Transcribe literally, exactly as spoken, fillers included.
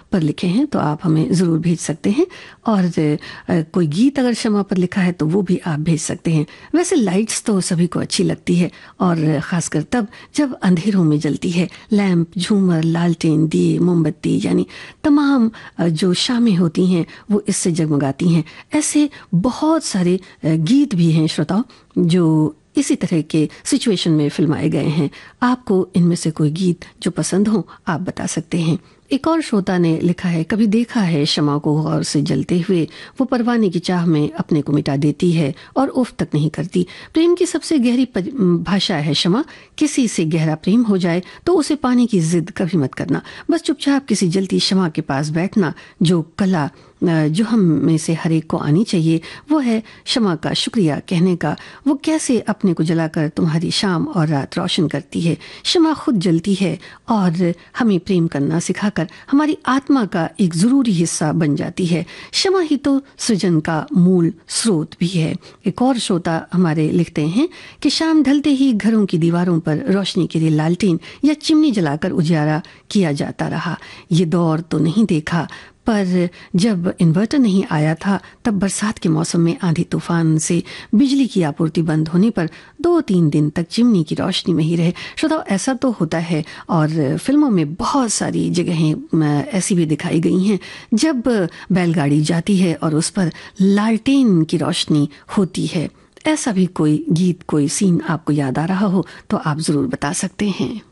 पर लिखे हैं तो आप हमें ज़रूर भेज सकते हैं। और आ, कोई गीत अगर शमा पर लिखा है तो वो भी आप भेज सकते हैं। वैसे लाइट्स तो सभी को अच्छी लगती है, और ख़ासकर तब जब अंधेरों में जलती है। लैंप, झूमर, लालटेन, दिए, मोमबत्ती, यानी तमाम जो शामें होती हैं वो इससे जगमगाती हैं। ऐसे बहुत सारे गीत भी हैं श्रोताओ जो इसी तरह के सिचुएशन में फिल्माए गए हैं। आपको इनमें से कोई गीत जो पसंद हो आप बता सकते हैं। एक और श्रोता ने लिखा है, कभी देखा है शमा को गौर से जलते हुए, वो परवाने की चाह में अपने को मिटा देती है और उफ तक नहीं करती। प्रेम की सबसे गहरी भाषा है शमा। किसी से गहरा प्रेम हो जाए तो उसे पाने की जिद कभी मत करना, बस चुपचाप किसी जलती शमा के पास बैठना। जो कला जो हम में से हर एक को आनी चाहिए वो है शमा का शुक्रिया कहने का। वो कैसे अपने को जलाकर तुम्हारी शाम और रात रोशन करती है। शमा खुद जलती है और हमें प्रेम करना सिखाकर हमारी आत्मा का एक ज़रूरी हिस्सा बन जाती है। शमा ही तो सृजन का मूल स्रोत भी है। एक और श्रोता हमारे लिखते हैं कि शाम ढलते ही घरों की दीवारों पर रोशनी के लिए लालटेन या चिमनी जलाकर उजाला किया जाता रहा। ये दौर तो नहीं देखा, पर जब इन्वर्टर नहीं आया था तब बरसात के मौसम में आंधी तूफान से बिजली की आपूर्ति बंद होने पर दो तीन दिन तक चिमनी की रोशनी में ही रहे। श्रोताओ, ऐसा तो होता है और फिल्मों में बहुत सारी जगहें ऐसी भी दिखाई गई हैं जब बैलगाड़ी जाती है और उस पर लालटेन की रोशनी होती है। ऐसा भी कोई गीत, कोई सीन आपको याद आ रहा हो तो आप ज़रूर बता सकते हैं।